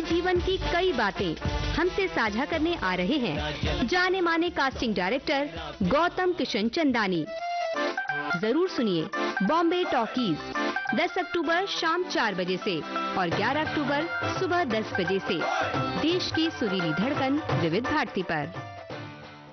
जीवन की कई बातें हमसे साझा करने आ रहे हैं जाने माने कास्टिंग डायरेक्टर गौतम किशन चंदानी। जरूर सुनिए बॉम्बे टॉकीज 10 अक्टूबर शाम 4 बजे से और 11 अक्टूबर सुबह 10 बजे से देश की सुरीली धड़कन विविध भारती पर।